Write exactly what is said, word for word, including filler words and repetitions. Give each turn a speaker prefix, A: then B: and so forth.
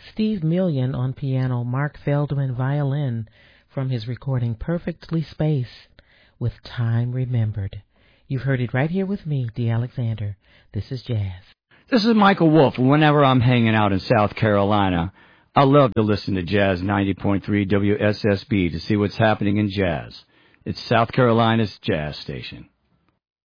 A: Steve Million on piano, Mark Feldman violin from his recording Perfectly Spaced with Time Remembered. You've heard it right here with me, Dee Alexander. This is Jazz.
B: This is Michael Wolf. Whenever I'm hanging out in South Carolina, I love to listen to Jazz ninety point three W S S B to see what's happening in jazz. It's South Carolina's jazz station.